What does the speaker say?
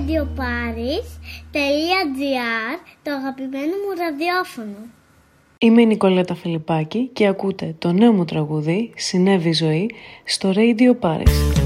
radioparis.gr, το αγαπημένο μου ραδιόφωνο. Είμαι η Νικολέτα Φιλιππάκη και ακούτε το νέο μου τραγούδι «Συνέβη ζωή» στο Radio Paris.